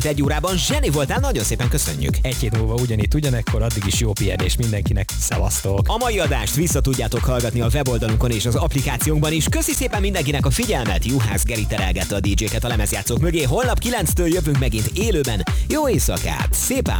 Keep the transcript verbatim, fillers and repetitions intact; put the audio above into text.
Egy órában zseni voltál, nagyon szépen köszönjük. Egy hét múlva ugyanitt ugyanekkor, addig is jó pihenés mindenkinek. Szevasztok! A mai adást vissza tudjátok hallgatni a weboldalunkon és az applikációnkban is. Köszi szépen mindenkinek a figyelmet. Juhász Geri terelgette a dé jéket a lemezjátszók mögé. Holnap kilenctől jövünk megint élőben. Jó éjszakát! Szép álmokat!